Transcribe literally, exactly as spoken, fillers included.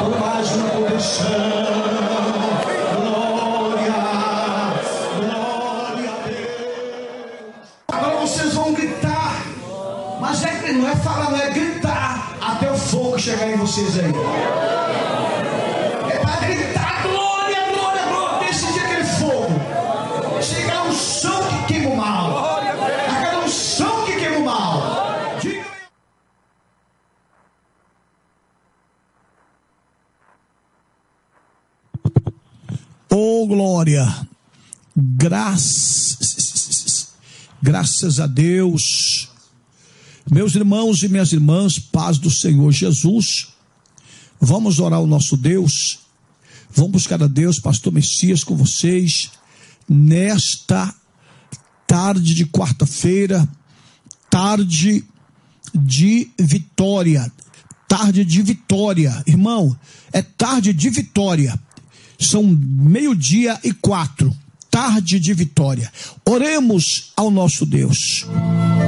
por mais uma condição. Glória, glória a Deus. Agora vocês vão gritar, mas é, não é falar, não é gritar até o fogo chegar em vocês aí. É para gritar glória, glória, glória, até sentir aquele fogo. Chegar um som que queima o mal. Aquela unção que queima o mal. Diga. Oh, glória. Graças, graças a Deus. Meus irmãos e minhas irmãs, paz do Senhor Jesus. Vamos orar ao nosso Deus. Vamos buscar a Deus, pastor Messias, com vocês, nesta tarde de quarta-feira, tarde de vitória, tarde de vitória, irmão, é tarde de vitória, são meio-dia e quatro, tarde de vitória. Oremos ao nosso Deus.